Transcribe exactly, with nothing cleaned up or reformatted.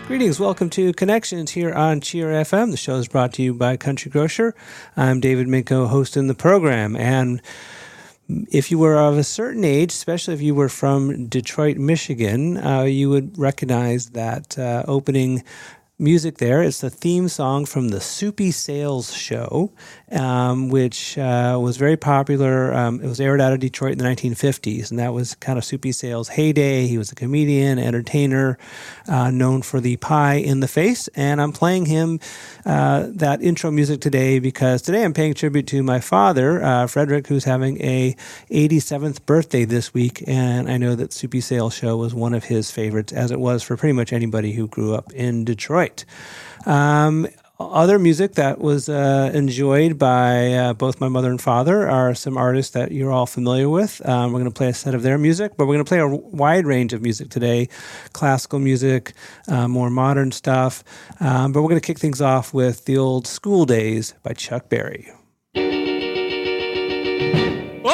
Greetings. Welcome to Connections here on Cheer F M. The show is brought to you by Country Grocer. I'm David Minko, hosting the program. And if you were of a certain age, especially if you were from Detroit, Michigan, uh, you would recognize that uh, opening music there. It's the theme song from the Soupy Sales Show, um, which uh, was very popular. Um, it was aired out of Detroit in the nineteen fifties, and that was kind of Soupy Sales' heyday. He was a comedian, entertainer, uh, known for the pie in the face, and I'm playing him uh, that intro music today because today I'm paying tribute to my father, uh, Frederick, who's having a eighty-seventh birthday this week, and I know that Soupy Sales Show was one of his favorites, as it was for pretty much anybody who grew up in Detroit. Um, other music that was uh, enjoyed by uh, both my mother and father are some artists that you're all familiar with. Um, we're going to play a set of their music, but we're going to play a wide range of music today, classical music, uh, more modern stuff. Um, but we're going to kick things off with The Old School Days by Chuck Berry.